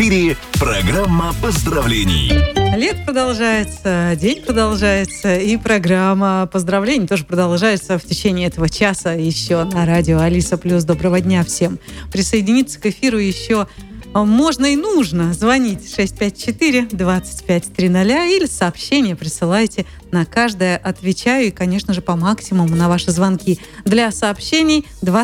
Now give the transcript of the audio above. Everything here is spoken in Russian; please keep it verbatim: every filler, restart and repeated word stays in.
четыре. Программа поздравлений. Лет продолжается, день продолжается, и программа поздравлений тоже продолжается в течение этого часа еще на радио Алиса Плюс. Доброго дня всем. Присоединиться к эфиру еще можно и нужно. Звоните шесть пять четыре двадцать пять триста или сообщение присылайте. На каждое отвечаю и, конечно же, по максимуму на ваши звонки. Для сообщений